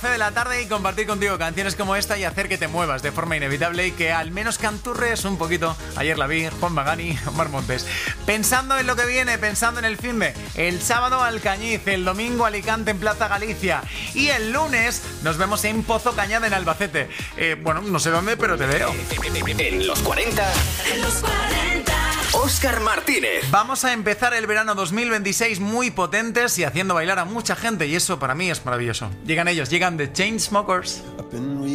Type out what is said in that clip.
De la tarde y compartir contigo canciones como esta y hacer que te muevas de forma inevitable y que al menos canturres un poquito. Ayer la vi, Juan Magani, Omar Montes. Pensando en lo que viene, pensando en el finde. El sábado Alcañiz, el domingo Alicante en Plaza Galicia y el lunes nos vemos en Pozo Cañada en Albacete. Bueno, no sé dónde, pero te veo. En los 40. En los 40. Óscar Martínez. Vamos a empezar el verano 2026 muy potentes y haciendo bailar a mucha gente y eso para mí es maravilloso. Llegan ellos, llegan The Chainsmokers.